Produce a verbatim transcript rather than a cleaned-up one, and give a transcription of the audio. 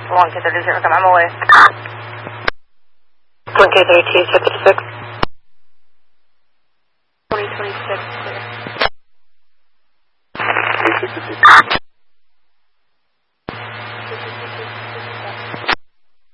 one K thirty-six, I'm on my way. one K thirty-two, fifty-six. twenty twenty-six, clear. three sixty-six.